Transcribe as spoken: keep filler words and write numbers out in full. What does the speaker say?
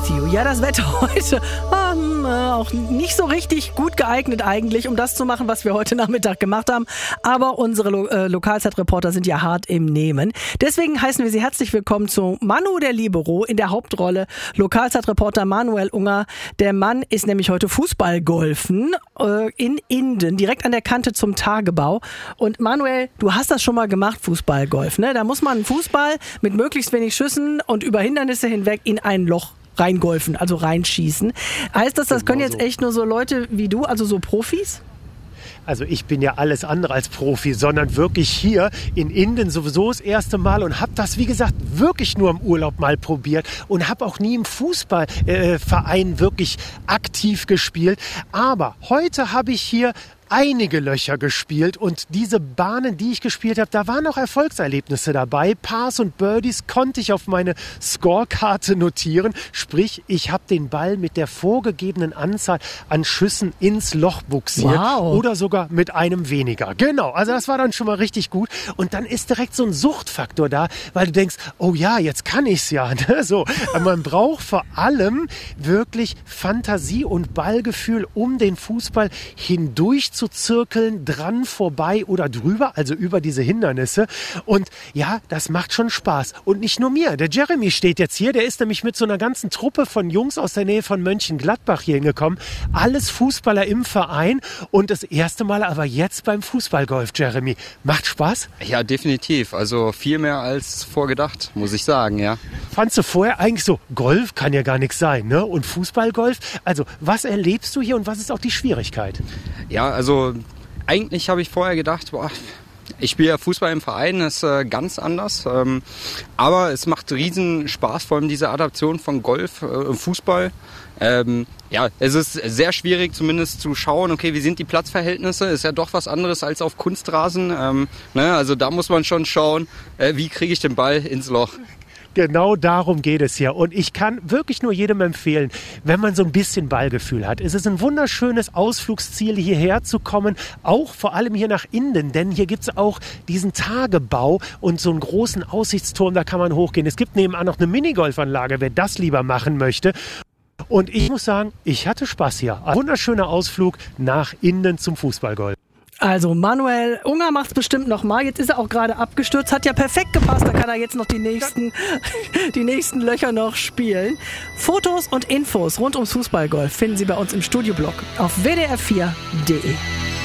you. Ja, das Wetter heute ähm, äh, auch nicht so richtig gut geeignet eigentlich, um das zu machen, was wir heute Nachmittag gemacht haben. Aber unsere Lo- äh, Lokalzeitreporter sind ja hart im Nehmen. Deswegen heißen wir Sie herzlich willkommen zu Manu der Libero in der Hauptrolle. Lokalzeitreporter Manuel Unger. Der Mann ist nämlich heute Fußballgolfen äh, in Inden, direkt an der Kante zum Tagebau. Und Manuel, du hast das schon mal gemacht, Fußballgolf, ne? Da muss man einen Fußball mit möglichst wenig Schüssen und über Hindernisse hinweg in ein Loch reingolfen, also reinschießen. Heißt das, das können jetzt echt nur so Leute wie du, also so Profis? Also ich bin ja alles andere als Profi, sondern wirklich hier in Inden sowieso das erste Mal und habe das, wie gesagt, wirklich nur im Urlaub mal probiert und habe auch nie im Fußballverein äh, wirklich aktiv gespielt. Aber heute habe ich hier einige Löcher gespielt und diese Bahnen, die ich gespielt habe, da waren auch Erfolgserlebnisse dabei. Pars und Birdies konnte ich auf meine Scorekarte notieren. Sprich, ich habe den Ball mit der vorgegebenen Anzahl an Schüssen ins Loch buxiert. Wow. Oder sogar mit einem weniger. Genau, also das war dann schon mal richtig gut. Und dann ist direkt so ein Suchtfaktor da, weil du denkst, oh ja, jetzt kann ich's ja. So, man braucht vor allem wirklich Fantasie und Ballgefühl, um den Fußball hindurch zu zirkeln, dran, vorbei oder drüber, also über diese Hindernisse. Und ja, das macht schon Spaß. Und nicht nur mir. Der Jeremy steht jetzt hier, der ist nämlich mit so einer ganzen Truppe von Jungs aus der Nähe von Mönchengladbach hier hingekommen. Alles Fußballer im Verein und das erste Mal aber jetzt beim Fußballgolf, Jeremy. Macht Spaß? Ja, definitiv. Also viel mehr als vorgedacht, muss ich sagen, ja. Fandst du vorher eigentlich so, Golf kann ja gar nichts sein, ne? Und Fußballgolf? Also, was erlebst du hier und was ist auch die Schwierigkeit? Ja, also eigentlich habe ich vorher gedacht, boah, ich spiele ja Fußball im Verein, das ist äh, ganz anders. Ähm, aber es macht riesen Spaß, vor allem diese Adaption von Golf äh, und Fußball. Ähm, ja, es ist sehr schwierig zumindest zu schauen, okay, wie sind die Platzverhältnisse? Ist ja doch was anderes als auf Kunstrasen. Ähm, ne? Also da muss man schon schauen, äh, wie kriege ich den Ball ins Loch. Genau darum geht es hier. Und ich kann wirklich nur jedem empfehlen, wenn man so ein bisschen Ballgefühl hat. Es ist ein wunderschönes Ausflugsziel, hierher zu kommen. Auch vor allem hier nach Inden. Denn hier gibt es auch diesen Tagebau und so einen großen Aussichtsturm, da kann man hochgehen. Es gibt nebenan noch eine Minigolfanlage, wer das lieber machen möchte. Und ich muss sagen, ich hatte Spaß hier. Ein wunderschöner Ausflug nach Inden zum Fußballgolf. Also Manuel Unger macht's bestimmt nochmal. Jetzt ist er auch gerade abgestürzt. Hat ja perfekt gepasst. Da kann er jetzt noch die nächsten, die nächsten Löcher noch spielen. Fotos und Infos rund ums Fußballgolf finden Sie bei uns im Studioblog auf w d r vier punkt d e.